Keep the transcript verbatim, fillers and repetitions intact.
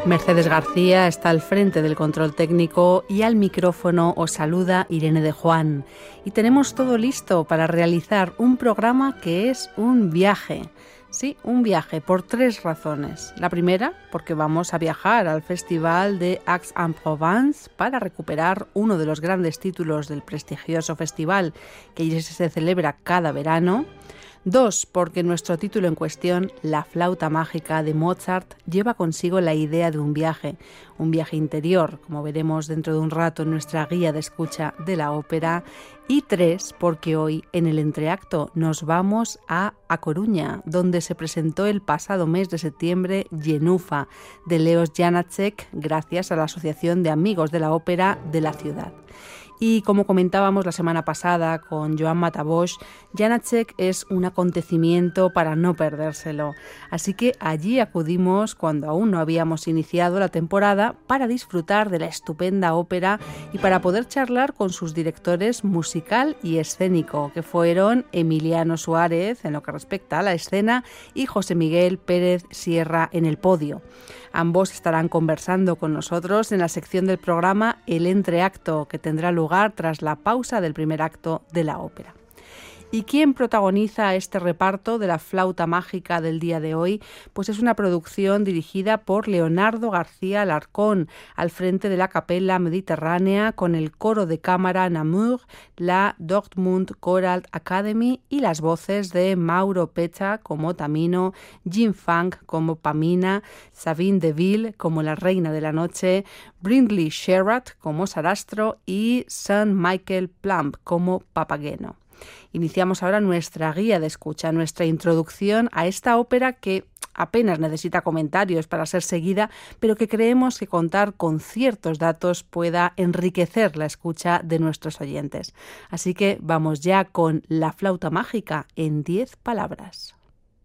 Mercedes García está al frente del control técnico y al micrófono os saluda Irene de Juan. Y tenemos todo listo para realizar un programa que es un viaje. Sí, un viaje por tres razones. La primera, porque vamos a viajar al Festival de Aix-en-Provence para recuperar uno de los grandes títulos del prestigioso festival que se celebra cada verano. Dos, porque nuestro título en cuestión, La flauta mágica de Mozart, lleva consigo la idea de un viaje, un viaje interior, como veremos dentro de un rato en nuestra guía de escucha de la ópera. Y tres, porque hoy en el entreacto nos vamos a A Coruña, donde se presentó el pasado mes de septiembre Genufa, de Leos Janáček, gracias a la Asociación de Amigos de la Ópera de la ciudad. Y como comentábamos la semana pasada con Joan Matabosch, Janáček es un acontecimiento para no perdérselo. Así que allí acudimos cuando aún no habíamos iniciado la temporada para disfrutar de la estupenda ópera y para poder charlar con sus directores musical y escénico, que fueron Emiliano Suárez en lo que respecta a la escena y José Miguel Pérez Sierra en el podio. Ambos estarán conversando con nosotros en la sección del programa El Entreacto, que tendrá lugar tras la pausa del primer acto de la ópera. ¿Y quién protagoniza este reparto de la flauta mágica del día de hoy? Pues es una producción dirigida por Leonardo García Alarcón, al frente de la Capella Mediterránea, con el coro de cámara Namur, la Dortmund Choral Academy y las voces de Mauro Pecha como Tamino, Jim Funk como Pamina, Sabine Deville como la Reina de la Noche, Brindley Sherratt como Sarastro y Sean Michael Plumb como Papageno. Iniciamos ahora nuestra guía de escucha, nuestra introducción a esta ópera que apenas necesita comentarios para ser seguida, pero que creemos que contar con ciertos datos pueda enriquecer la escucha de nuestros oyentes. Así que vamos ya con La flauta mágica en diez palabras.